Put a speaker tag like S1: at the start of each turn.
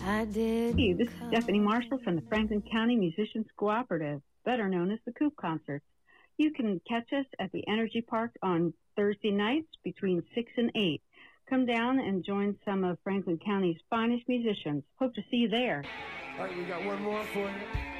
S1: I did.
S2: Hey, this is Stephanie Marshall from the Franklin County Musicians Cooperative, better known as the Coop Concerts. You can catch us at the Energy Park on Thursday nights between 6 and 8. Come down and join some of Franklin County's finest musicians. Hope to see you there.
S3: All right, we got one more for you.